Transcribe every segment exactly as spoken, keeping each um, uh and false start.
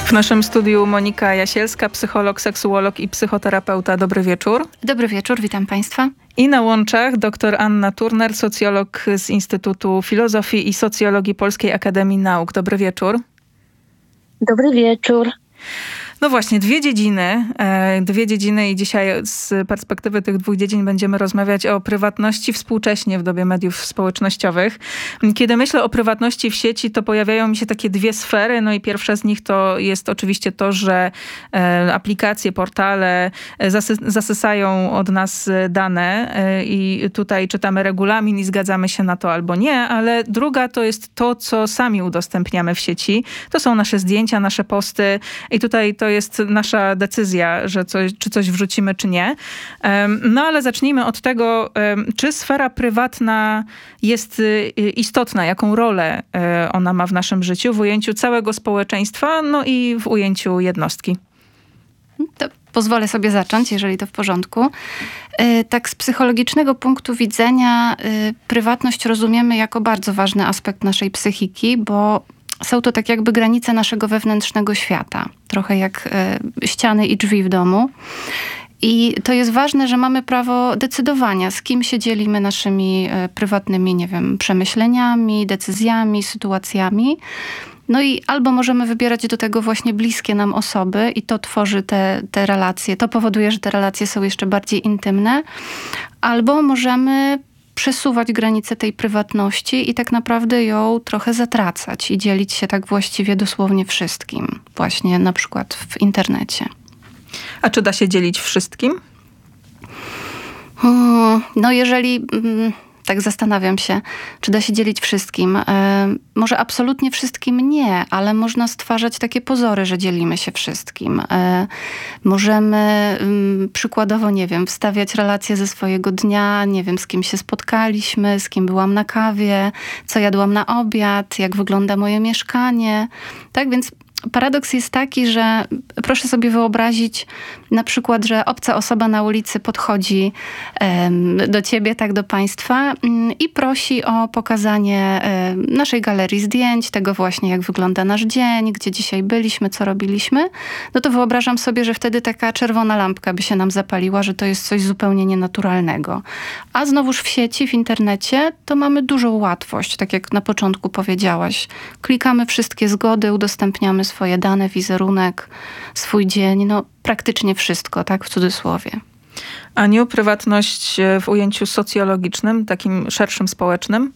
W naszym studiu Monika Jasielska, psycholog, seksuolog i psychoterapeuta. Dobry wieczór. Dobry wieczór, witam Państwa. I na łączach dr Anna Turner, socjolog z Instytutu Filozofii i Socjologii Polskiej Akademii Nauk. Dobry wieczór. Dobry wieczór. No właśnie, dwie dziedziny, dwie dziedziny i dzisiaj z perspektywy tych dwóch dziedzin będziemy rozmawiać o prywatności współcześnie w dobie mediów społecznościowych. Kiedy myślę o prywatności w sieci, to pojawiają mi się takie dwie sfery. No i pierwsza z nich to jest oczywiście to, że aplikacje, portale zasy- zasysają od nas dane i tutaj czytamy regulamin i zgadzamy się na to albo nie, ale druga to jest to, co sami udostępniamy w sieci. To są nasze zdjęcia, nasze posty i tutaj to jest nasza decyzja, że coś, czy coś wrzucimy, czy nie. No ale zacznijmy od tego, czy sfera prywatna jest istotna, jaką rolę ona ma w naszym życiu, w ujęciu całego społeczeństwa, no i w ujęciu jednostki. To pozwolę sobie zacząć, jeżeli to w porządku. Tak z psychologicznego punktu widzenia prywatność rozumiemy jako bardzo ważny aspekt naszej psychiki, bo są to tak jakby granice naszego wewnętrznego świata. Trochę jak y, ściany i drzwi w domu. I to jest ważne, że mamy prawo decydowania, z kim się dzielimy naszymi y, prywatnymi, nie wiem, przemyśleniami, decyzjami, sytuacjami. No i albo możemy wybierać do tego właśnie bliskie nam osoby i to tworzy te, te relacje. To powoduje, że te relacje są jeszcze bardziej intymne. Albo możemy przesuwać granice tej prywatności i tak naprawdę ją trochę zatracać i dzielić się tak właściwie dosłownie wszystkim. Właśnie na przykład w internecie. A czy da się dzielić wszystkim? Hmm, no jeżeli... Mm, tak zastanawiam się, czy da się dzielić wszystkim. E, może absolutnie wszystkim nie, ale można stwarzać takie pozory, że dzielimy się wszystkim. E, możemy m, przykładowo, nie wiem, wstawiać relacje ze swojego dnia, nie wiem, z kim się spotkaliśmy, z kim byłam na kawie, co jadłam na obiad, jak wygląda moje mieszkanie. Tak więc paradoks jest taki, że proszę sobie wyobrazić na przykład, że obca osoba na ulicy podchodzi um, do ciebie, tak do państwa um, i prosi o pokazanie um, naszej galerii zdjęć, tego właśnie jak wygląda nasz dzień, gdzie dzisiaj byliśmy, co robiliśmy. No to wyobrażam sobie, że wtedy taka czerwona lampka by się nam zapaliła, że to jest coś zupełnie nienaturalnego. A znowuż w sieci, w internecie to mamy dużą łatwość, tak jak na początku powiedziałaś. Klikamy wszystkie zgody, udostępniamy swoje dane, wizerunek, swój dzień, no praktycznie wszystko, tak w cudzysłowie. Aniu, prywatność w ujęciu socjologicznym, takim szerszym, społecznym?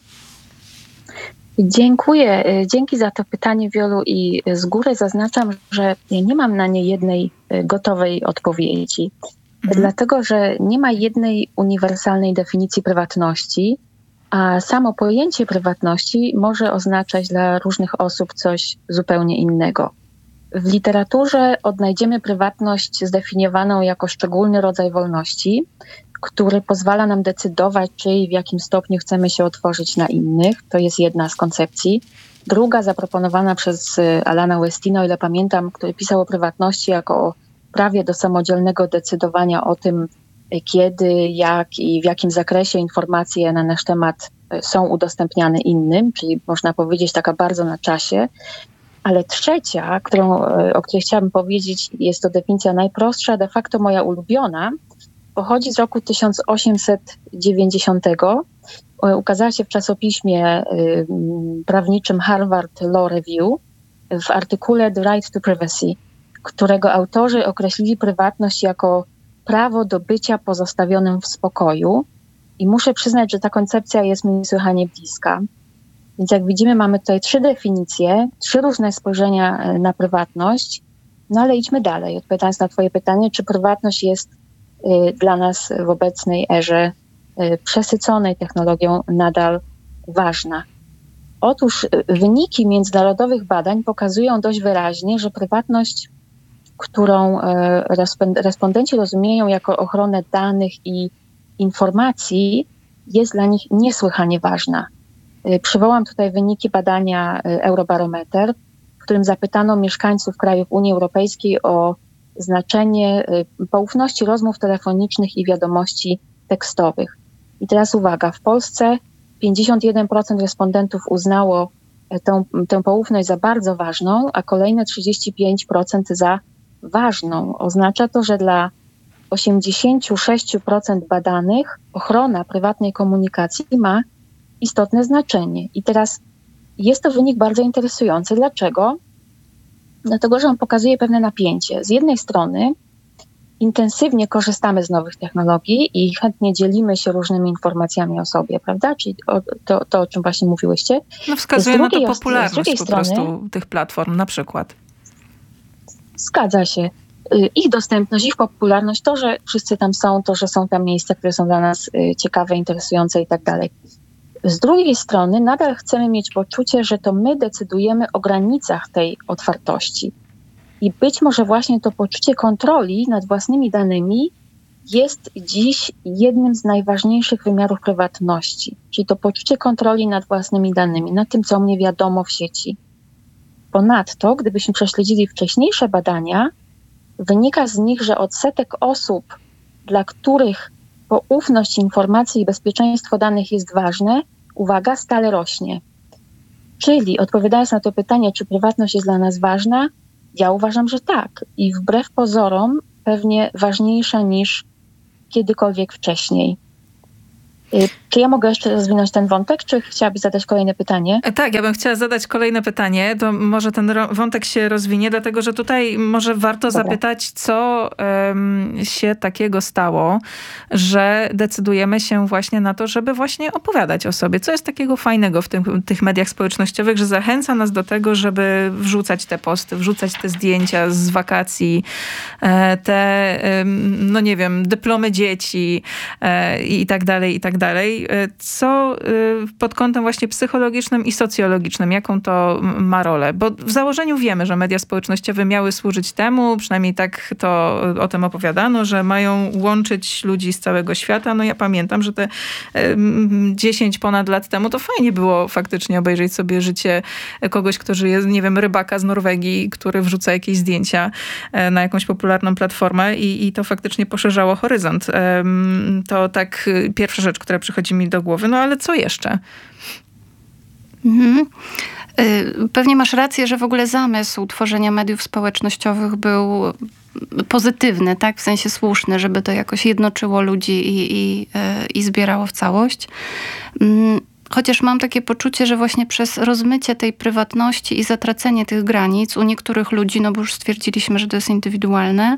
Dziękuję. Dzięki za to pytanie, Wiolu, i z góry zaznaczam, że nie mam na nie jednej gotowej odpowiedzi. Mhm. Dlatego, że nie ma jednej uniwersalnej definicji prywatności, a samo pojęcie prywatności może oznaczać dla różnych osób coś zupełnie innego. W literaturze odnajdziemy prywatność zdefiniowaną jako szczególny rodzaj wolności, który pozwala nam decydować, czy i w jakim stopniu chcemy się otworzyć na innych. To jest jedna z koncepcji. Druga, zaproponowana przez Alana Westina, o ile pamiętam, który pisał o prywatności jako o prawie do samodzielnego decydowania o tym, kiedy, jak i w jakim zakresie informacje na nasz temat są udostępniane innym, czyli można powiedzieć taka bardzo na czasie. Ale trzecia, którą, o której chciałabym powiedzieć, jest to definicja najprostsza, de facto moja ulubiona, pochodzi z roku tysiąc osiemset dziewięćdziesiątego. Ukazała się w czasopiśmie y, prawniczym Harvard Law Review w artykule The Right to Privacy, którego autorzy określili prywatność jako prawo do bycia pozostawionym w spokoju. I muszę przyznać, że ta koncepcja jest mi niesłychanie bliska. Więc jak widzimy, mamy tutaj trzy definicje, trzy różne spojrzenia na prywatność. No ale idźmy dalej, odpowiadając na twoje pytanie, czy prywatność jest y, dla nas w obecnej erze y, przesyconej technologią nadal ważna. Otóż y, wyniki międzynarodowych badań pokazują dość wyraźnie, że prywatność, którą y, respond- respondenci rozumieją jako ochronę danych i informacji, jest dla nich niesłychanie ważna. Przywołam tutaj wyniki badania Eurobarometer, w którym zapytano mieszkańców krajów Unii Europejskiej o znaczenie poufności rozmów telefonicznych i wiadomości tekstowych. I teraz uwaga, w Polsce pięćdziesiąt jeden procent respondentów uznało tę, tę poufność za bardzo ważną, a kolejne trzydzieści pięć procent za ważną. Oznacza to, że dla osiemdziesiąt sześć procent badanych ochrona prywatnej komunikacji ma istotne znaczenie. I teraz jest to wynik bardzo interesujący. Dlaczego? Dlatego, że on pokazuje pewne napięcie. Z jednej strony intensywnie korzystamy z nowych technologii i chętnie dzielimy się różnymi informacjami o sobie, prawda? Czyli o, to, to, o czym właśnie mówiłyście. No wskazuje na to drugiej, popularność po strony, prostu tych platform na przykład. Zgadza się. Ich dostępność, ich popularność, to, że wszyscy tam są, to, że są tam miejsca, które są dla nas ciekawe, interesujące i tak dalej. Z drugiej strony nadal chcemy mieć poczucie, że to my decydujemy o granicach tej otwartości. I być może właśnie to poczucie kontroli nad własnymi danymi jest dziś jednym z najważniejszych wymiarów prywatności. Czyli to poczucie kontroli nad własnymi danymi, nad tym, co o mnie wiadomo w sieci. Ponadto, gdybyśmy prześledzili wcześniejsze badania, wynika z nich, że odsetek osób, dla których poufność informacji i bezpieczeństwo danych jest ważne, uwaga, stale rośnie. Czyli odpowiadając na to pytanie, czy prywatność jest dla nas ważna, ja uważam, że tak. I wbrew pozorom pewnie ważniejsza niż kiedykolwiek wcześniej. Czy ja mogę jeszcze rozwinąć ten wątek, czy chciałabyś zadać kolejne pytanie? Tak, ja bym chciała zadać kolejne pytanie. To może ten wątek się rozwinie, dlatego że tutaj może warto Dobra. zapytać, co um, się takiego stało, że decydujemy się właśnie na to, żeby właśnie opowiadać o sobie. Co jest takiego fajnego w tym, tych mediach społecznościowych, że zachęca nas do tego, żeby wrzucać te posty, wrzucać te zdjęcia z wakacji, te, no nie wiem, dyplomy dzieci i tak dalej, i tak dalej. Dalej. Co pod kątem właśnie psychologicznym i socjologicznym, jaką to ma rolę? Bo w założeniu wiemy, że media społecznościowe miały służyć temu, przynajmniej tak to o tym opowiadano, że mają łączyć ludzi z całego świata. No ja pamiętam, że te dziesięć ponad lat temu to fajnie było faktycznie obejrzeć sobie życie kogoś, kto żyje, nie wiem, rybaka z Norwegii, który wrzuca jakieś zdjęcia na jakąś popularną platformę i, i to faktycznie poszerzało horyzont. To tak pierwsza rzecz, która przychodzi mi do głowy. No ale co jeszcze? Mhm. Pewnie masz rację, że w ogóle zamysł tworzenia mediów społecznościowych był pozytywny, tak? W sensie słuszny, żeby to jakoś jednoczyło ludzi i, i, i zbierało w całość. Chociaż mam takie poczucie, że właśnie przez rozmycie tej prywatności i zatracenie tych granic u niektórych ludzi, no bo już stwierdziliśmy, że to jest indywidualne,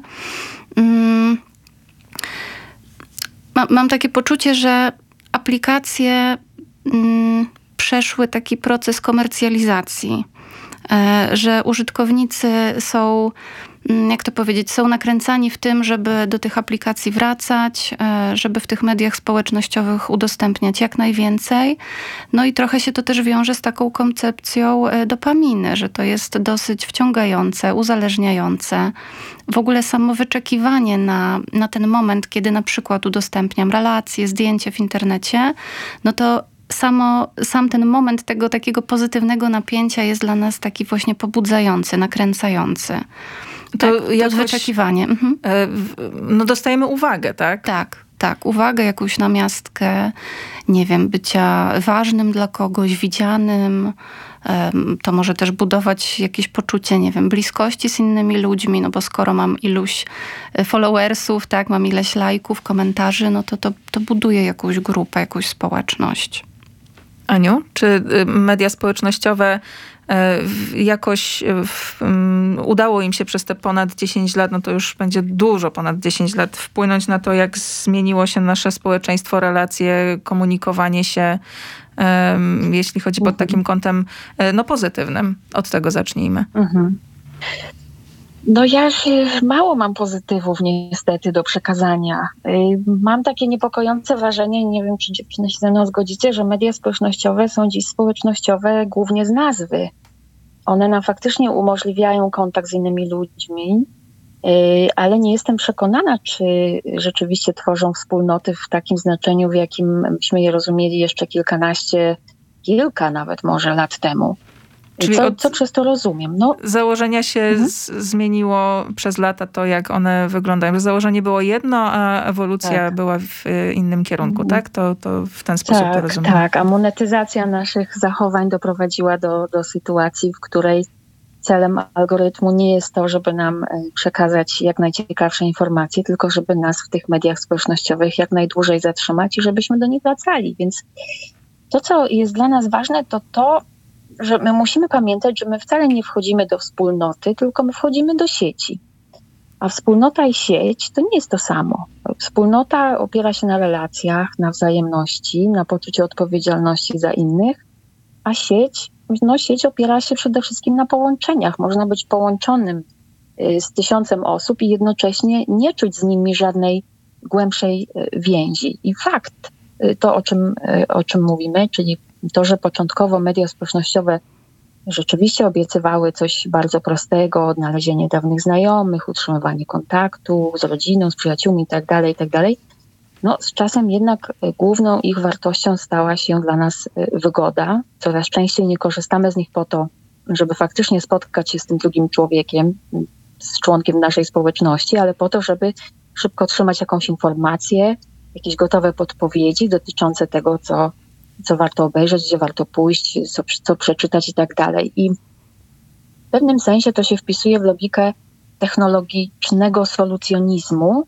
mam takie poczucie, że aplikacje mm, przeszły taki proces komercjalizacji, e, że użytkownicy są, mm, jak to powiedzieć, są nakręcani w tym, żeby do tych aplikacji wracać, e, żeby w tych mediach społecznościowych udostępniać jak najwięcej. No i trochę się to też wiąże z taką koncepcją e, dopaminy, że to jest dosyć wciągające, uzależniające. W ogóle samo wyczekiwanie na, na ten moment, kiedy na przykład udostępniam relacje, zdjęcie w internecie, no to samo, sam ten moment tego takiego pozytywnego napięcia jest dla nas taki właśnie pobudzający, nakręcający. To, tak, to jakoś, wyczekiwanie. Mhm. No dostajemy uwagę, tak? Tak, tak. Uwagę, jakąś namiastkę, nie wiem, bycia ważnym dla kogoś, widzianym. To może też budować jakieś poczucie, nie wiem, bliskości z innymi ludźmi, no bo skoro mam iluś followersów, tak, mam ileś lajków, komentarzy, no to, to to buduje jakąś grupę, jakąś społeczność. Aniu, czy media społecznościowe jakoś udało im się przez te ponad dziesięć lat, no to już będzie dużo ponad dziesięć lat, wpłynąć na to, jak zmieniło się nasze społeczeństwo, relacje, komunikowanie się, jeśli chodzi pod takim kątem no pozytywnym. Od tego zacznijmy. Mhm. No ja mało mam pozytywów niestety do przekazania. Mam takie niepokojące wrażenie, nie wiem, czy dziewczyny się ze mną zgodzicie, że media społecznościowe są dziś społecznościowe głównie z nazwy. One nam faktycznie umożliwiają kontakt z innymi ludźmi, ale nie jestem przekonana, czy rzeczywiście tworzą wspólnoty w takim znaczeniu, w jakim byśmy je rozumieli jeszcze kilkanaście, kilka nawet może lat temu. Czyli co, od co przez to rozumiem? No, założenia się mhm. z, zmieniło przez lata to, jak one wyglądają. Założenie było jedno, a ewolucja tak. była w innym kierunku, mhm. tak? To, to w ten sposób tak, to rozumiem. Tak, a monetyzacja naszych zachowań doprowadziła do, do sytuacji, w której celem algorytmu nie jest to, żeby nam przekazać jak najciekawsze informacje, tylko żeby nas w tych mediach społecznościowych jak najdłużej zatrzymać i żebyśmy do nich wracali. Więc to, co jest dla nas ważne, to to, że my musimy pamiętać, że my wcale nie wchodzimy do wspólnoty, tylko my wchodzimy do sieci. A wspólnota i sieć to nie jest to samo. Wspólnota opiera się na relacjach, na wzajemności, na poczuciu odpowiedzialności za innych, a sieć, no sieć opiera się przede wszystkim na połączeniach. Można być połączonym z tysiącem osób i jednocześnie nie czuć z nimi żadnej głębszej więzi. I fakt, to o czym, o czym mówimy, czyli to, że początkowo media społecznościowe rzeczywiście obiecywały coś bardzo prostego, odnalezienie dawnych znajomych, utrzymywanie kontaktu z rodziną, z przyjaciółmi itd., itd., no z czasem jednak główną ich wartością stała się dla nas wygoda. Coraz częściej nie korzystamy z nich po to, żeby faktycznie spotkać się z tym drugim człowiekiem, z członkiem naszej społeczności, ale po to, żeby szybko otrzymać jakąś informację, jakieś gotowe podpowiedzi dotyczące tego, co co warto obejrzeć, gdzie warto pójść, co, co przeczytać i tak dalej. I w pewnym sensie to się wpisuje w logikę technologicznego solucjonizmu.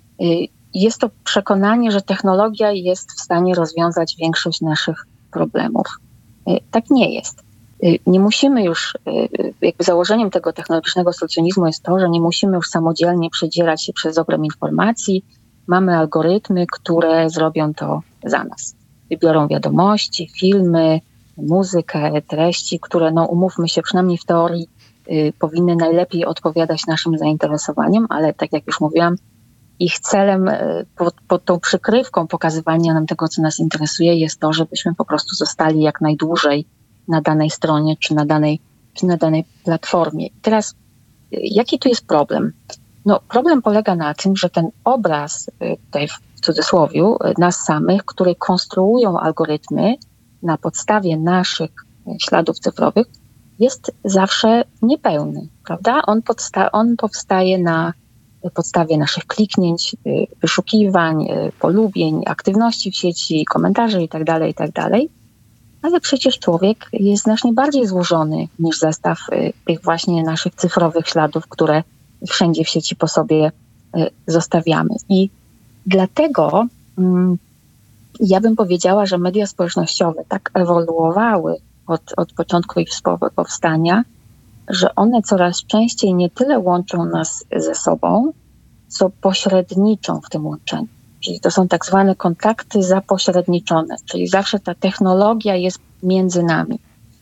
Jest to przekonanie, że technologia jest w stanie rozwiązać większość naszych problemów. Tak nie jest. Nie musimy już, jakby założeniem tego technologicznego solucjonizmu jest to, że nie musimy już samodzielnie przedzierać się przez ogrom informacji. Mamy algorytmy, które zrobią to za nas. Wybiorą wiadomości, filmy, muzykę, treści, które, no umówmy się, przynajmniej w teorii y, powinny najlepiej odpowiadać naszym zainteresowaniom, ale tak jak już mówiłam, ich celem y, pod, pod tą przykrywką pokazywania nam tego, co nas interesuje, jest to, żebyśmy po prostu zostali jak najdłużej na danej stronie czy na danej, czy na danej platformie. I teraz, y, jaki tu jest problem? No, problem polega na tym, że ten obraz, y, tutaj w cudzysłowiu, nas samych, które konstruują algorytmy na podstawie naszych śladów cyfrowych, jest zawsze niepełny, prawda? On, podsta- on powstaje na podstawie naszych kliknięć, wyszukiwań, polubień, aktywności w sieci, komentarzy itd., itd. Ale przecież człowiek jest znacznie bardziej złożony niż zestaw tych właśnie naszych cyfrowych śladów, które wszędzie w sieci po sobie zostawiamy. I dlatego mm, ja bym powiedziała, że media społecznościowe tak ewoluowały od, od początku ich powstania, że one coraz częściej nie tyle łączą nas ze sobą, co pośredniczą w tym łączeniu. Czyli to są tak zwane kontakty zapośredniczone, czyli zawsze ta technologia jest między nami.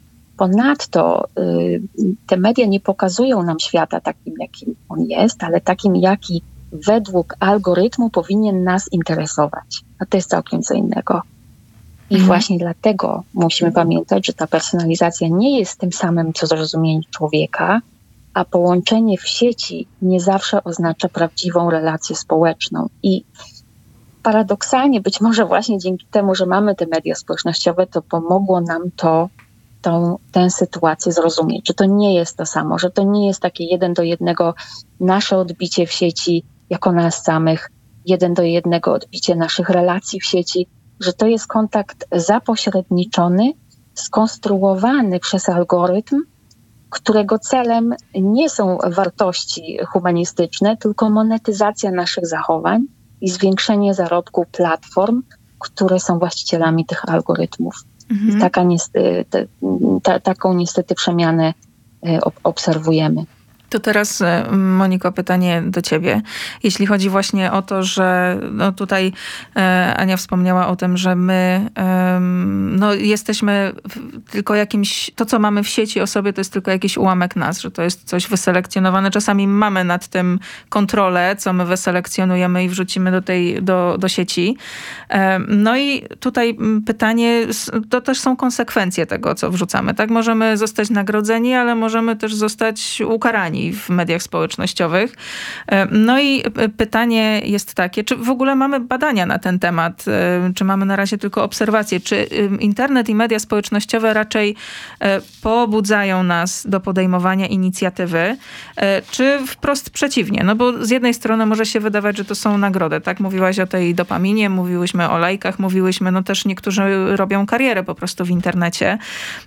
Ponadto y, te media nie pokazują nam świata takim, jakim on jest, ale takim, jaki według algorytmu powinien nas interesować. A to jest całkiem co innego. I mhm. właśnie dlatego musimy pamiętać, że ta personalizacja nie jest tym samym, co zrozumienie człowieka, a połączenie w sieci nie zawsze oznacza prawdziwą relację społeczną. I paradoksalnie, być może właśnie dzięki temu, że mamy te media społecznościowe, to pomogło nam to, tą, tę sytuację zrozumieć, że to nie jest to samo, że to nie jest takie jeden do jednego nasze odbicie w sieci jako nas samych, jeden do jednego odbicie naszych relacji w sieci, że to jest kontakt zapośredniczony, skonstruowany przez algorytm, którego celem nie są wartości humanistyczne, tylko monetyzacja naszych zachowań i zwiększenie zarobku platform, które są właścicielami tych algorytmów. Mhm. Taka niestety, ta, taką niestety przemianę obserwujemy. To teraz, Moniko, pytanie do ciebie. Jeśli chodzi właśnie o to, że no tutaj e, Ania wspomniała o tym, że my e, no jesteśmy tylko jakimś, to co mamy w sieci o sobie, to jest tylko jakiś ułamek nas, że to jest coś wyselekcjonowane. Czasami mamy nad tym kontrolę, co my wyselekcjonujemy i wrzucimy do tej, do, do sieci. E, no i tutaj pytanie, to też są konsekwencje tego, co wrzucamy, tak? Możemy zostać nagrodzeni, ale możemy też zostać ukarani udowodni w mediach społecznościowych. No i pytanie jest takie, czy w ogóle mamy badania na ten temat, czy mamy na razie tylko obserwacje, czy internet i media społecznościowe raczej pobudzają nas do podejmowania inicjatywy, czy wprost przeciwnie? No bo z jednej strony może się wydawać, że to są nagrody, tak? Mówiłaś o tej dopaminie, mówiłyśmy o lajkach, mówiłyśmy, no też niektórzy robią karierę po prostu w internecie.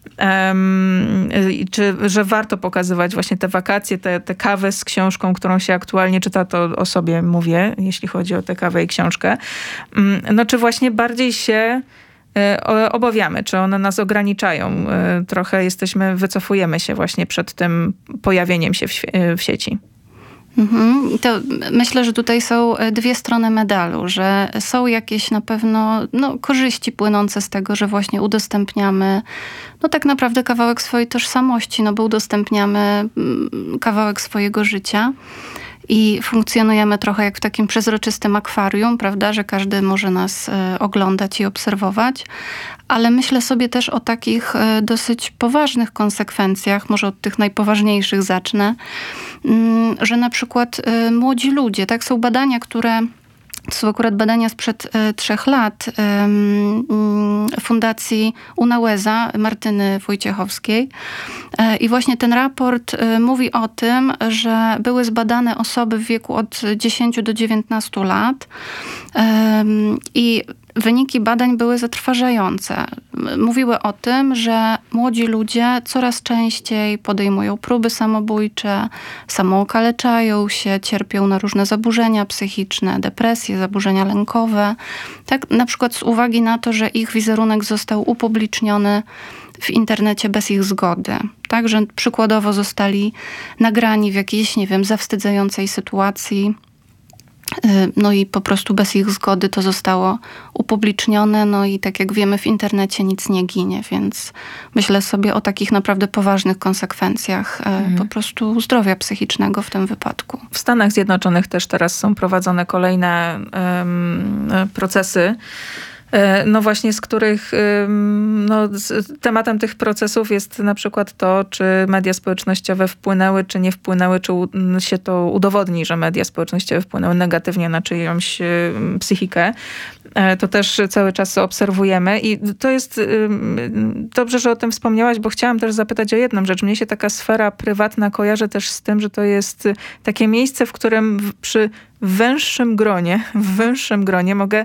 Um, czy, że warto pokazywać właśnie te wakacje, te, te kawy z książką, którą się aktualnie czyta, to o sobie mówię, jeśli chodzi o tę kawę i książkę. Um, no czy właśnie bardziej się obawiamy, czy one nas ograniczają. Trochę jesteśmy, wycofujemy się właśnie przed tym pojawieniem się w, w sieci. Mhm. To myślę, że tutaj są dwie strony medalu, że są jakieś na pewno no, korzyści płynące z tego, że właśnie udostępniamy no tak naprawdę kawałek swojej tożsamości, no bo udostępniamy kawałek swojego życia. I funkcjonujemy trochę jak w takim przezroczystym akwarium, prawda, że każdy może nas y, oglądać i obserwować. Ale myślę sobie też o takich y, dosyć poważnych konsekwencjach, może od tych najpoważniejszych zacznę, y, że na przykład y, młodzi ludzie, tak, są badania, które... To są akurat badania sprzed y, trzech lat y, y, Fundacji Unałeza Martyny Wojciechowskiej. Y, I właśnie ten raport y, mówi o tym, że były zbadane osoby w wieku od dziesięciu do dziewiętnastu lat y, i wyniki badań były zatrważające. Mówiły o tym, że młodzi ludzie coraz częściej podejmują próby samobójcze, samookaleczają się, cierpią na różne zaburzenia psychiczne, depresje, zaburzenia lękowe. Tak, na przykład z uwagi na to, że ich wizerunek został upubliczniony w internecie bez ich zgody. Tak, że przykładowo zostali nagrani w jakiejś, nie wiem, zawstydzającej sytuacji. No i po prostu bez ich zgody to zostało upublicznione. No i tak jak wiemy, w internecie nic nie ginie, więc myślę sobie o takich naprawdę poważnych konsekwencjach mhm. po prostu zdrowia psychicznego w tym wypadku. W Stanach Zjednoczonych też teraz są prowadzone kolejne um, procesy, no właśnie, z których no, tematem tych procesów jest na przykład to, czy media społecznościowe wpłynęły, czy nie wpłynęły, czy się to udowodni, że media społecznościowe wpłynęły negatywnie na czyjąś psychikę. To też cały czas obserwujemy i to jest dobrze, że o tym wspomniałaś, bo chciałam też zapytać o jedną rzecz. Mnie się taka sfera prywatna kojarzy też z tym, że to jest takie miejsce, w którym przy węższym gronie, w węższym gronie mogę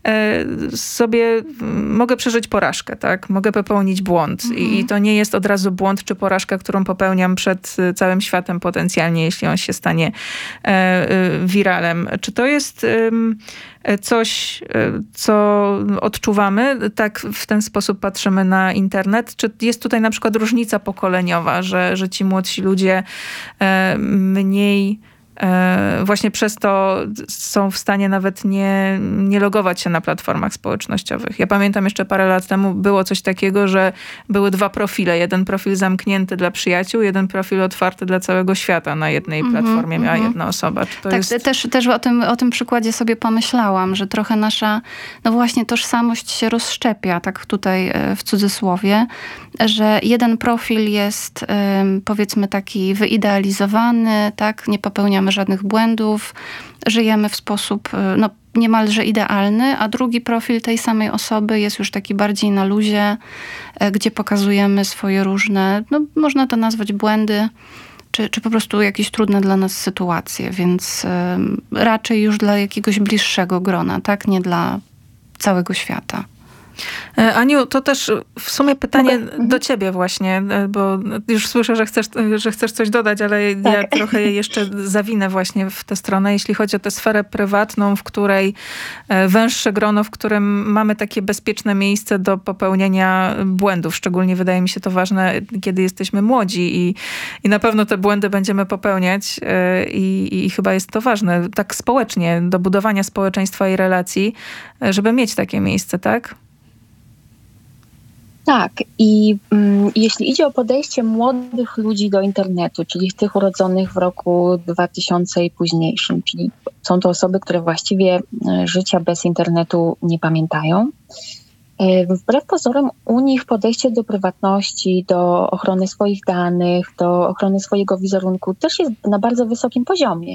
e, sobie, mogę przeżyć porażkę, tak? Mogę popełnić błąd. Mhm. I, I to nie jest od razu błąd czy porażka, którą popełniam przed całym światem potencjalnie, jeśli on się stanie e, e, wiralem. Czy to jest e, coś, e, co odczuwamy? Tak w ten sposób patrzymy na internet? Czy jest tutaj na przykład różnica pokoleniowa, że, że ci młodsi ludzie e, mniej właśnie przez to są w stanie nawet nie, nie logować się na platformach społecznościowych. Ja pamiętam jeszcze parę lat temu było coś takiego, że były dwa profile. Jeden profil zamknięty dla przyjaciół, jeden profil otwarty dla całego świata. Na jednej mm-hmm, platformie miała mm-hmm. jedna osoba. Czy to tak, jest... też, też o tym, o tym przykładzie sobie pomyślałam, że trochę nasza, no właśnie tożsamość się rozszczepia, tak tutaj w cudzysłowie, że jeden profil jest powiedzmy taki wyidealizowany, tak, nie popełniamy żadnych błędów, żyjemy w sposób no, niemalże idealny, a drugi profil tej samej osoby jest już taki bardziej na luzie, gdzie pokazujemy swoje różne, no można to nazwać błędy, czy, czy po prostu jakieś trudne dla nas sytuacje, więc y, raczej już dla jakiegoś bliższego grona, tak, nie dla całego świata. Aniu, to też w sumie pytanie okay. do ciebie właśnie, bo już słyszę, że chcesz, że chcesz coś dodać, ale tak. ja trochę jeszcze zawinę właśnie w tę stronę, jeśli chodzi o tę sferę prywatną, w której węższe grono, w którym mamy takie bezpieczne miejsce do popełniania błędów. Szczególnie wydaje mi się to ważne, kiedy jesteśmy młodzi i, i na pewno te błędy będziemy popełniać i, i chyba jest to ważne, tak społecznie, do budowania społeczeństwa i relacji, żeby mieć takie miejsce, tak? Tak. I mm, jeśli idzie o podejście młodych ludzi do internetu, czyli tych urodzonych w roku dwutysięcznym i późniejszym, czyli są to osoby, które właściwie życia bez internetu nie pamiętają, Wbrew pozorom u nich podejście do prywatności, do ochrony swoich danych, do ochrony swojego wizerunku też jest na bardzo wysokim poziomie.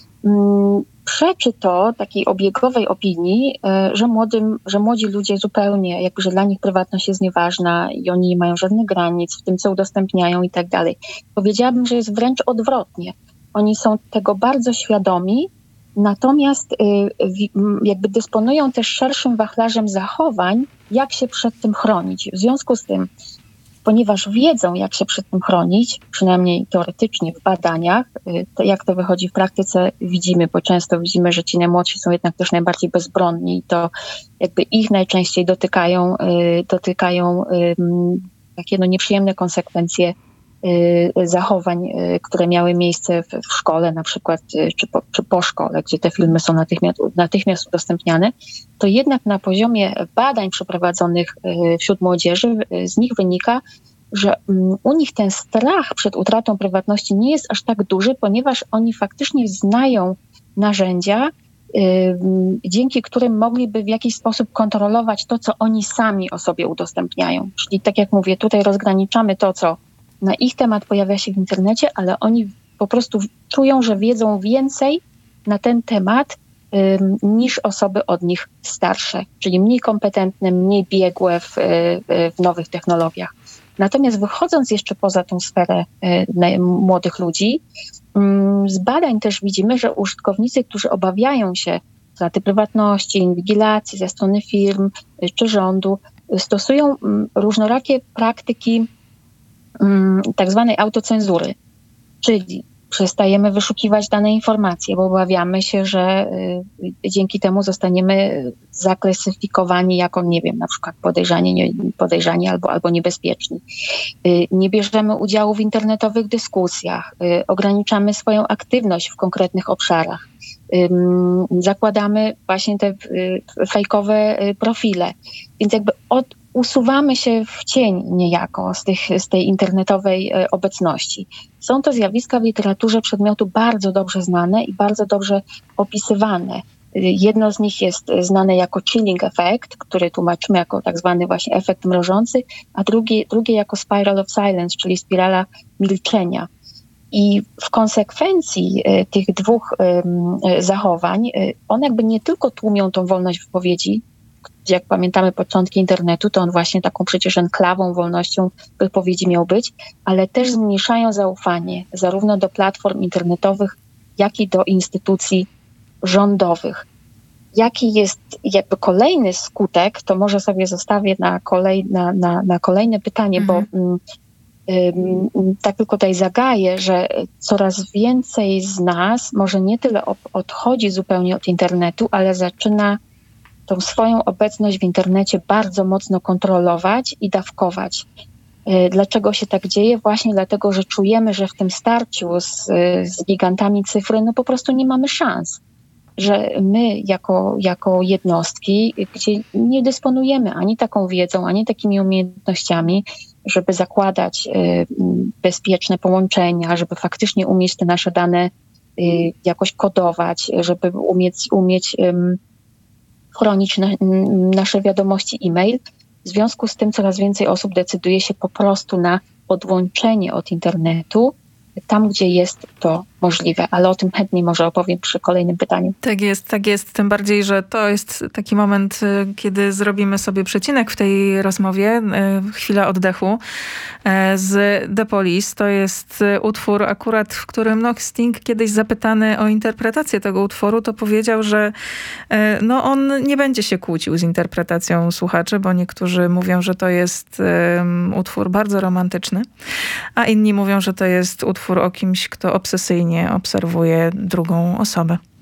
Przeczy to takiej obiegowej opinii, że, młodym, że młodzi ludzie zupełnie, jakby, że dla nich prywatność jest nieważna i oni nie mają żadnych granic w tym, co udostępniają i tak dalej. Powiedziałabym, że jest wręcz odwrotnie. Oni są tego bardzo świadomi, natomiast jakby dysponują też szerszym wachlarzem zachowań, jak się przed tym chronić. W związku z tym, ponieważ wiedzą, jak się przed tym chronić, przynajmniej teoretycznie w badaniach, to jak to wychodzi w praktyce, widzimy, bo często widzimy, że ci najmłodsi są jednak też najbardziej bezbronni i to jakby ich najczęściej dotykają, dotykają takie no nieprzyjemne konsekwencje zachowań, które miały miejsce w, w szkole na przykład, czy po, czy po szkole, gdzie te filmy są natychmiast, natychmiast udostępniane, to jednak na poziomie badań przeprowadzonych wśród młodzieży z nich wynika, że u nich ten strach przed utratą prywatności nie jest aż tak duży, ponieważ oni faktycznie znają narzędzia, dzięki którym mogliby w jakiś sposób kontrolować to, co oni sami o sobie udostępniają. Czyli tak jak mówię, tutaj rozgraniczamy to, co na ich temat pojawia się w internecie, ale oni po prostu czują, że wiedzą więcej na ten temat um, niż osoby od nich starsze, czyli mniej kompetentne, mniej biegłe w, w nowych technologiach. Natomiast wychodząc jeszcze poza tą sferę y, młodych ludzi, y, z badań też widzimy, że użytkownicy, którzy obawiają się utraty prywatności, inwigilacji ze strony firm y, czy rządu, y, stosują y, różnorakie praktyki tak zwanej autocenzury, czyli przestajemy wyszukiwać dane informacje, bo obawiamy się, że y, dzięki temu zostaniemy zaklasyfikowani jako, nie wiem, na przykład podejrzani, nie, podejrzani albo, albo niebezpieczni. Y, nie bierzemy udziału w internetowych dyskusjach, y, ograniczamy swoją aktywność w konkretnych obszarach, y, zakładamy właśnie te y, fejkowe y, profile, więc jakby od usuwamy się w cień niejako z, tych, z tej internetowej obecności. Są to zjawiska w literaturze przedmiotu bardzo dobrze znane i bardzo dobrze opisywane. Jedno z nich jest znane jako chilling effect, który tłumaczymy jako tak zwany właśnie efekt mrożący, a drugie, drugie jako spiral of silence, czyli spirala milczenia. I w konsekwencji tych dwóch zachowań one jakby nie tylko tłumią tą wolność wypowiedzi, jak pamiętamy początki internetu, to on właśnie taką przecież enklawą, wolnością wypowiedzi miał być, ale też zmniejszają zaufanie zarówno do platform internetowych, jak i do instytucji rządowych. Jaki jest jakby kolejny skutek, to może sobie zostawię na, kolej, na, na, na kolejne pytanie, mhm. bo um, um, tak tylko tutaj zagaję, że coraz więcej z nas może nie tyle odchodzi zupełnie od internetu, ale zaczyna tą swoją obecność w internecie bardzo mocno kontrolować i dawkować. Dlaczego się tak dzieje? Właśnie dlatego, że czujemy, że w tym starciu z, z gigantami cyfry no po prostu nie mamy szans. Że my jako, jako jednostki, gdzie nie dysponujemy ani taką wiedzą, ani takimi umiejętnościami, żeby zakładać bezpieczne połączenia, żeby faktycznie umieć te nasze dane jakoś kodować, żeby umieć, umieć chronić na, nasze wiadomości e-mail. W związku z tym coraz więcej osób decyduje się po prostu na odłączenie od internetu, tam gdzie jest to możliwe, ale o tym chętniej może opowiem przy kolejnym pytaniu. Tak jest, tak jest. Tym bardziej, że to jest taki moment, kiedy zrobimy sobie przecinek w tej rozmowie, chwila oddechu z The Police. To jest utwór akurat, w którym no, Sting kiedyś zapytany o interpretację tego utworu, to powiedział, że no, on nie będzie się kłócił z interpretacją słuchaczy, bo niektórzy mówią, że to jest um, utwór bardzo romantyczny, a inni mówią, że to jest utwór o kimś, kto obsesyjnie obserwuje drugą osobę.